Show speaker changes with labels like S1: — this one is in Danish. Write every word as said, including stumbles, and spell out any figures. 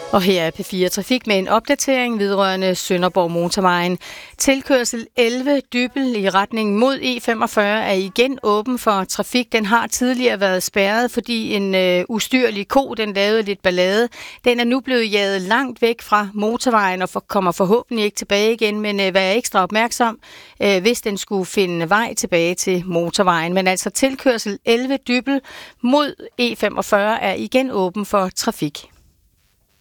S1: Og her er P fire Trafik med en opdatering vedrørende Sønderborg Motorvejen. Tilkørsel elleve Dybbøl i retning mod E femogfyrre er igen åben for trafik. Den har tidligere været spærret, fordi en øh, ustyrlig ko den lavede lidt ballade. Den er nu blevet jaget langt væk fra motorvejen og for, kommer forhåbentlig ikke tilbage igen, men øh, vær ekstra opmærksom, øh, hvis den skulle finde vej tilbage til motorvejen. Men altså tilkørsel elleve Dybbøl mod E femogfyrre er igen åben for trafik.